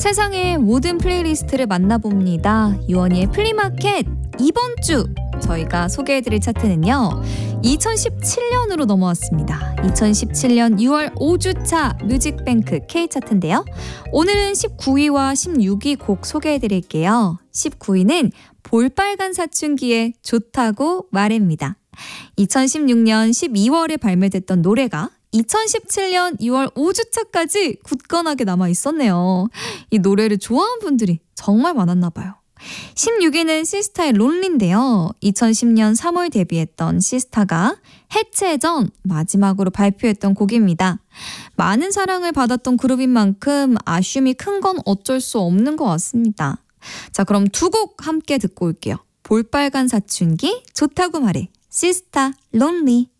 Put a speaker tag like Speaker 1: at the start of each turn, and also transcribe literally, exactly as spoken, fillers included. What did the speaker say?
Speaker 1: 세상의 모든 플레이리스트를 만나봅니다. 유원이의 플리마켓 이번 주 저희가 소개해드릴 차트는요. 이천십칠 년으로 넘어왔습니다. 이천십칠 년 유월 오 주차 뮤직뱅크 K차트인데요. 오늘은 십구 위와 십육 위 곡 소개해드릴게요. 십구 위는 볼빨간 사춘기의 좋다고 말해입니다. 이천십육 년 십이월에 발매됐던 노래가 이천십칠 년 유월 오 주차까지 굳건하게 남아 있었네요. 이 노래를 좋아하는 분들이 정말 많았나 봐요. 십육 위는 시스타의 론리인데요. 이천십 년 삼월 데뷔했던 시스타가 해체 전 마지막으로 발표했던 곡입니다. 많은 사랑을 받았던 그룹인 만큼 아쉬움이 큰 건 어쩔 수 없는 것 같습니다. 자, 그럼 두 곡 함께 듣고 올게요. 볼빨간 사춘기, 좋다고 말해, 시스타, 론리.